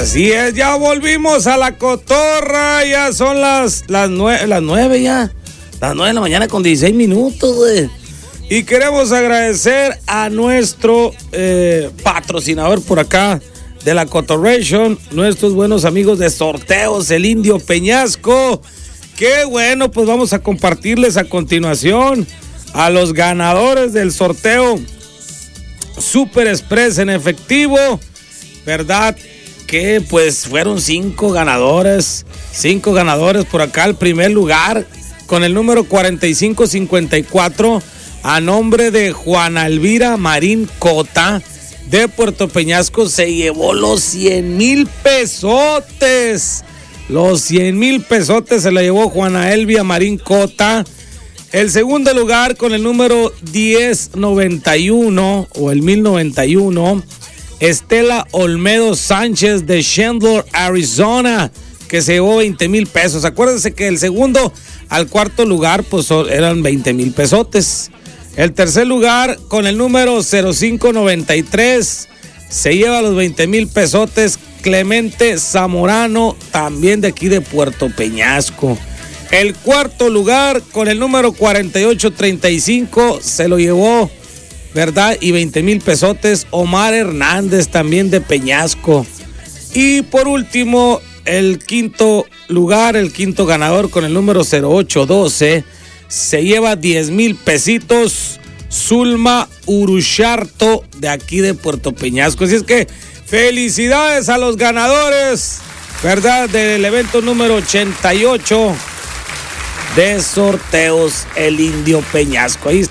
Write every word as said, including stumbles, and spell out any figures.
Así es, ya volvimos a la cotorra, ya son las, las, nueve, las nueve ya, las nueve de la mañana con dieciséis minutos, güey. Y queremos agradecer a nuestro eh, patrocinador por acá de la Cotorration, nuestros buenos amigos de Sorteos, el Indio Peñasco. Qué bueno, pues vamos a compartirles a continuación a los ganadores del sorteo Super Express en efectivo, ¿verdad? Que pues fueron cinco ganadores, cinco ganadores por acá. El primer lugar con el número cuarenta y cinco cincuenta y cuatro a nombre de Juana Elvira Marín Cota de Puerto Peñasco se llevó los cien mil pesotes. Los cien mil pesotes se la llevó Juana Elvia Marín Cota. El segundo lugar con el número diez noventa y uno o el mil noventa y uno, Estela Olmedo Sánchez de Chandler, Arizona, que se llevó veinte mil pesos. Acuérdense que el segundo al cuarto lugar pues eran veinte mil pesotes. El tercer lugar con el número cero cinco noventa y tres se lleva los veinte mil pesotes Clemente Zamorano, también de aquí de Puerto Peñasco. El cuarto lugar con el número cuarenta y ocho treinta y cinco se lo llevó, ¿verdad? Y veinte mil pesotes Omar Hernández, también de Peñasco. Y por último, el quinto lugar, el quinto ganador con el número cero ocho doce se lleva diez mil pesitos Zulma Urusharto, de aquí de Puerto Peñasco. Así es que felicidades a los ganadores, ¿verdad? Del evento número ochenta y ocho de Sorteos el Indio Peñasco. Ahí está.